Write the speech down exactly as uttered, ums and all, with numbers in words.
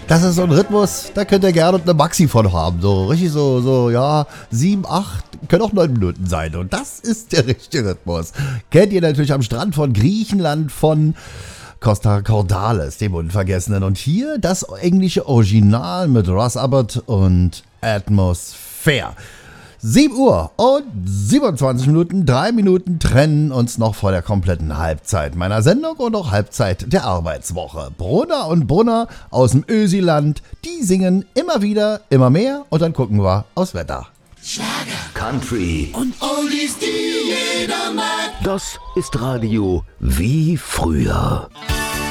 Das ist so ein Rhythmus, da könnt ihr gerne eine Maxi von haben. So richtig so, so, ja, sieben, acht, können auch neun Minuten sein. Und das ist der richtige Rhythmus. Kennt ihr natürlich am Strand von Griechenland, von Costa Cordalis, dem Unvergessenen. Und hier das englische Original mit Russ Abbott und Atmosphere. sieben Uhr und siebenundzwanzig Minuten, drei Minuten trennen uns noch vor der kompletten Halbzeit meiner Sendung und auch Halbzeit der Arbeitswoche. Brunner und Brunner aus dem Ösiland, die singen immer wieder, immer mehr und dann gucken wir aufs Wetter. Schlager, Country und Oldies, die jeder mag. Das ist Radio wie früher.